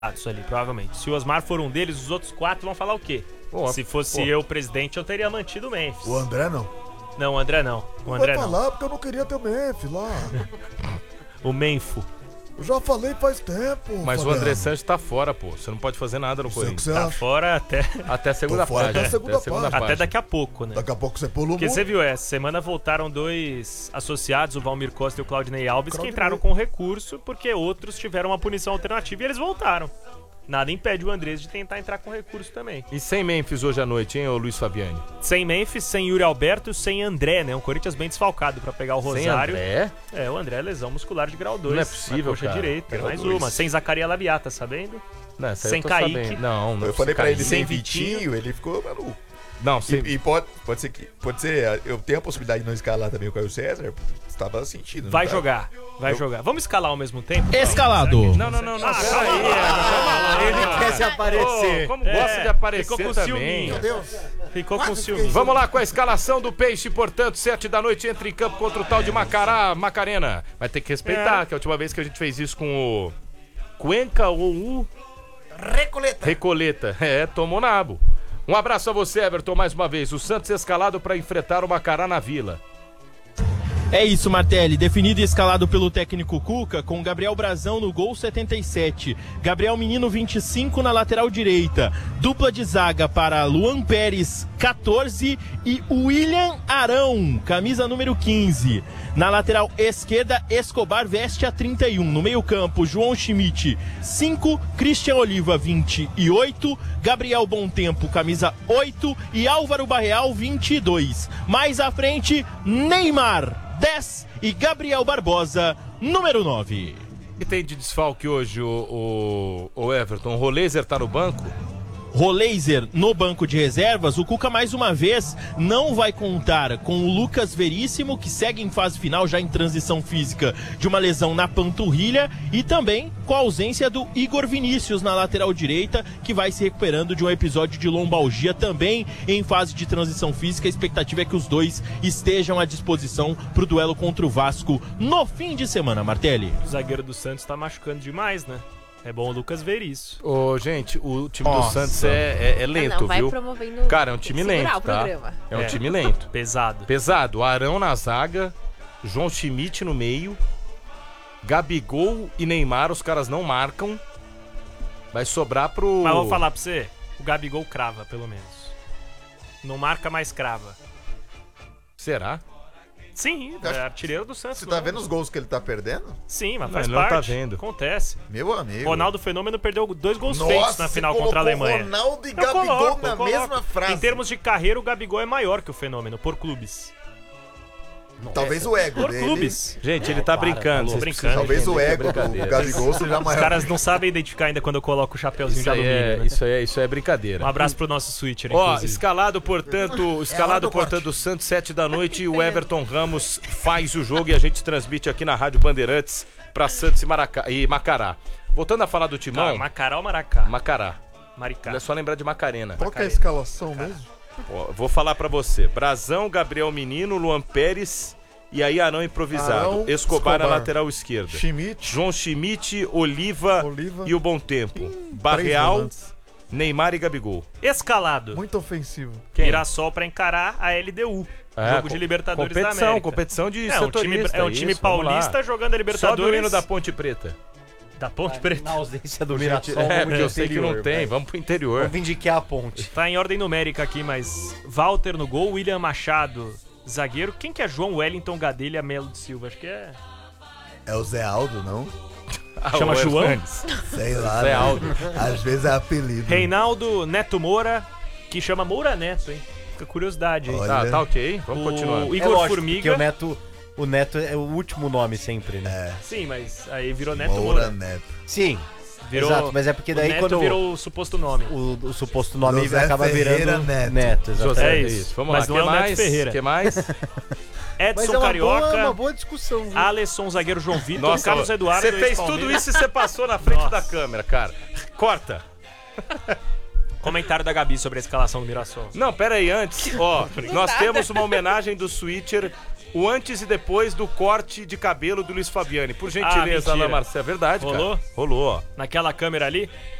ali, provavelmente. Se o Osmar for um deles, os outros 4 vão falar o quê? Se fosse eu presidente, eu teria mantido o Memphis. O André não. Não, o André não. O André vai não. falar porque eu não queria ter o Memphis lá. O Menfo. Eu já falei faz tempo. Mas Fabiano. o André Santos tá fora, pô. Você não pode fazer nada no Corinthians. Tá fora até a segunda fora página. até a segunda página. Até daqui a pouco, né? Daqui a pouco você pula o Porque mundo. você viu, essa semana voltaram 2 associados, o Valmir Costa e o Claudinei Alves, que entraram com recurso porque outros tiveram uma punição alternativa e eles voltaram. Nada impede o Andrés de tentar entrar com recurso também. E sem Memphis hoje à noite, hein, ô Luiz Fabiani? Sem Memphis, sem Yuri Alberto, sem André, né? Um Corinthians bem desfalcado pra pegar o Rosário. Sem André? O André é lesão muscular de grau 2. Não é possível, coxa cara. direita, Grau mais 2. uma. Sem Zacaria Labiata, sabendo? Não, sem Kaique. Sabendo. Não eu falei pra ele sem sem Vitinho, ele ficou maluco. Não, sim. E pode ser, eu tenho a possibilidade de não escalar também o Caio César, estava sentindo. Vai jogar. Vamos escalar ao mesmo tempo? Escalado. Não, peraí. Ele quer se aparecer. Como gosta de aparecer ficou com também. ciúminho. Meu Deus. Ficou com ciúme. Vamos lá com a escalação do Peixe, portanto, 7 da noite entra em campo contra o tal de Macarena. Vai ter que respeitar, que é a última vez que a gente fez isso com o Cuenca ou o Recoleta. Tomou nabo. Um abraço a você, Everton, mais uma vez. O Santos escalado para enfrentar o Macará na Vila. É isso, Martelli. Definido e escalado pelo técnico Cuca, com Gabriel Brazão no gol 77. Gabriel Menino 25 na lateral direita. Dupla de zaga para Luan Pérez 14 e William Arão, camisa número 15. Na lateral esquerda, Escobar veste a 31. No meio campo, João Schmidt 5, Christian Oliva 28, Gabriel Bontempo camisa 8 e Álvaro Barreal 22. Mais à frente, Neymar 10 e Gabriel Barbosa, número 9. O que tem de desfalque hoje, o Everton? O Roleiser tá no banco? Roleiser no banco de reservas. O Cuca mais uma vez não vai contar com o Lucas Veríssimo, que segue em fase final, já em transição física de uma lesão na panturrilha, e também com a ausência do Igor Vinícius na lateral direita, que vai se recuperando de um episódio de lombalgia, também em fase de transição física. A expectativa é que os dois estejam à disposição para o duelo contra o Vasco no fim de semana, Martelli. O zagueiro do Santos tá machucando demais, né? É bom o Lucas ver isso. Gente, o time do Santos é lento, vai viu? Promovendo... Cara, é um time lento, tá? É um time lento. Pesado. Arão na zaga, João Schmidt no meio, Gabigol e Neymar, os caras não marcam. Vai sobrar pro... Mas vou falar pra você, o Gabigol crava, pelo menos. Não marca, mas crava. Será? Sim, é artilheiro do Santos. Você tá vendo os gols que ele tá perdendo? Sim, mas faz ele parte. não tá vendo. Acontece. Meu amigo. Ronaldo Fenômeno perdeu 2 gols feitos na final contra a Alemanha. Ronaldo e Gabigol na mesma frase. Em termos de carreira, o Gabigol é maior que o Fenômeno, por clubes. Talvez o ego por dele. clubes. Gente, ele tá brincando. Talvez o ego do Gabigol seja maior. Os caras não sabem identificar ainda quando eu coloco o chapeuzinho de alumínio. Né? Isso é brincadeira. Um abraço pro nosso switcher, inclusive. Escalado, portanto, Santos, 7 da noite, o Everton Ramos faz o jogo e a gente transmite aqui na Rádio Bandeirantes pra Santos e Macará. Voltando a falar do Timão... Macará ou Maracá? Macará. Maricá. É só lembrar de Macarena. Qual que é a escalação mesmo? Vou falar pra você. Brazão, Gabriel Menino, Luan Pérez e aí Arão improvisado. Escobar na lateral esquerda. João Schmidt, Oliva e o Bontempo. Barreal, Neymar e Gabigol. Escalado. Muito ofensivo. Mirassol pra encarar a LDU. Jogo de Libertadores da América. Competição de setorista. É um time paulista jogando a Libertadores. Só do hino da Ponte Preta. Da Ponte Preta? Na ausência do Mirassol. Porque eu sei que não tem. Vamos pro interior. Vamos vindicar a ponte. Tá em ordem numérica aqui, mas Walter no gol, William Machado, zagueiro. Quem que é João Wellington Gadelha Melo de Silva? Acho que é... É o Zé Aldo, não? Chama João? Sei lá. Zé Aldo. Às vezes é apelido. Reinaldo Neto Moura, que chama Moura Neto, hein? Fica curiosidade aí. Tá ok. Vamos continuar. O Igor Formiga. Porque o Neto é o último nome sempre, né? Sim, mas aí virou Neto Moura. Neto. Sim. Exato, mas é porque daí o Neto quando virou o suposto nome. O suposto nome José acaba Ferreira virando Neto. exatamente. É isso. Vamos mas lá, não que é o Neto mais? Ferreira. Que mais? Edson Carioca. É uma boa discussão. Viu? Alisson, zagueiro João Vitor, Nossa, Carlos Eduardo. Você fez tudo isso e você passou na frente da câmera, cara. Corta. Comentário da Gabi sobre a escalação do Mirassol. Não, pera aí, antes. Nós temos uma homenagem do Switcher o antes e depois do corte de cabelo do Luiz Fabiani. Por gentileza, mentira. Alain Marcel. É verdade, Rolou? cara. Rolou, ó. Naquela câmera ali?